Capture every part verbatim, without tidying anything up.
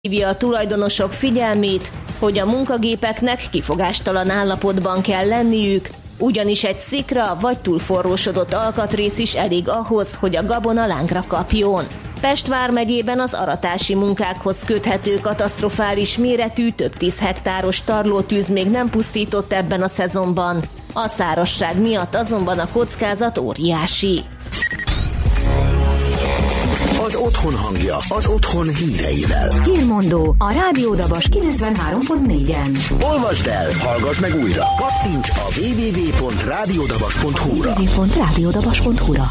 Hívja a tulajdonosok figyelmét, hogy a munkagépeknek kifogástalan állapotban kell lenniük, ugyanis egy szikra vagy túlforrósodott alkatrész is elég ahhoz, hogy a gabona lángra kapjon. Pest vármegyében az aratási munkákhoz köthető katasztrofális méretű több tíz hektáros tarlótűz még nem pusztított ebben a szezonban. A szárazság miatt azonban a kockázat óriási. Az otthon hangja, az otthon híreivel. Hírmondó a Rádió Dabas kilencvenhárom pont négyen. Olvasd el, hallgass meg újra. Kattints a double-u double-u double-u pont rádiódabas pont hu-ra. double-u double-u double-u pont rádiódabas pont hu-ra.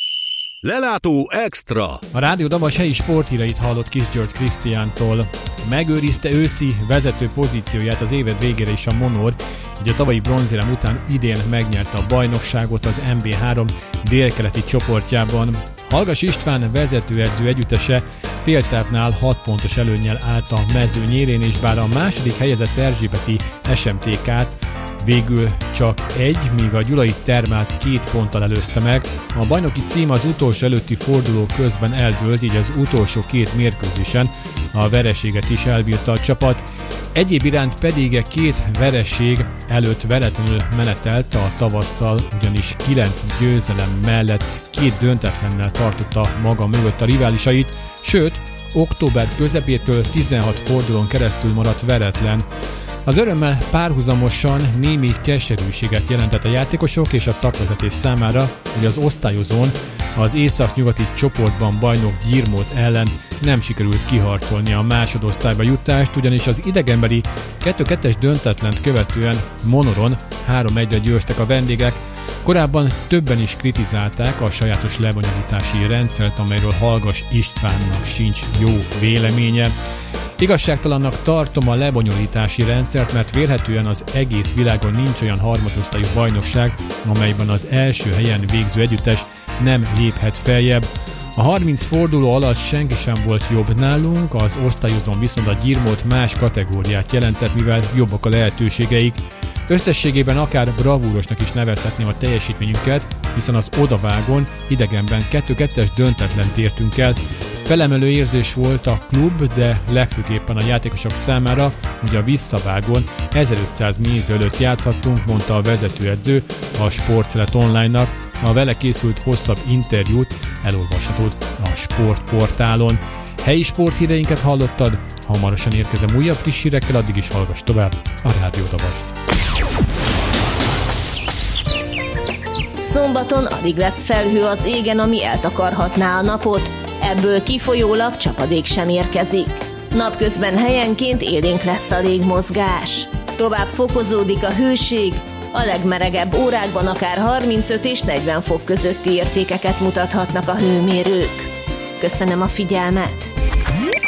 Lelátó Extra. A Rádió Dabas helyi sporthíreit hallott Kis György Krisztiántól. Megőrizte őszi vezető pozícióját az évad végére is a Monor, így a tavalyi bronzérem után idén megnyerte a bajnokságot az em bé három délkeleti csoportjában. Hallgass István vezetőedző együttese féltávnál hat pontos előnnyel állt a mezőnyérén, és bár a második helyezett erzsébeti es em té ká-t végül csak egy, míg a gyulai Termát két ponttal előzte meg. A bajnoki cím az utolsó előtti forduló közben eldőlt, így az utolsó két mérkőzésen a vereséget is elbírta a csapat. Egyéb iránt pedig két vereség előtt veretlenül menetelt a tavasszal, ugyanis kilenc győzelem mellett két döntetlennel tartotta maga mögött a riválisait, sőt, október közepétől tizenhat fordulón keresztül maradt veretlen. Az örömmel párhuzamosan némi keserűséget jelentett a játékosok és a szakvezetés számára, hogy az osztályozón az északnyugati csoportban bajnok Gyirmót ellen nem sikerült kiharcolni a másodosztályba jutást, ugyanis az idegenbeli kettő kettes döntetlent követően Monoron három egyre győztek a vendégek. Korábban többen is kritizálták a sajátos lebonyolítási rendszert, amelyről Hallgass Istvánnak sincs jó véleménye. Igazságtalannak tartom a lebonyolítási rendszert, mert vélhetően az egész világon nincs olyan harmadosztályú bajnokság, amelyben az első helyen végző együttes nem léphet feljebb. A harminc forduló alatt senki sem volt jobb nálunk, az osztályozón viszont a Gyirmót más kategóriát jelentett, mivel jobbak a lehetőségeik. Összességében akár bravúrosnak is nevezhetném a teljesítményünket, hiszen az odavágon idegenben kettő kettes döntetlent értünk el. Felemelő érzés volt a klub, de legfőképpen a játékosok számára, hogy a visszavágon ezerötszáz néző előtt játszhattunk, mondta a vezetőedző a Sportszelet Online-nak. A vele készült hosszabb interjút elolvashatod a sportportálon. Helyi sporthíreinket hallottad, hamarosan érkezem újabb friss hírekkel, addig is hallgass tovább a Rádió Dabast. Szombaton alig lesz felhő az égen, ami eltakarhatná a napot, ebből kifolyólag csapadék sem érkezik. Napközben helyenként élénk lesz a légmozgás. Tovább fokozódik a hőség, a legmelegebb órákban akár harmincöt és negyven fok közötti értékeket mutathatnak a hőmérők. Köszönöm a figyelmet!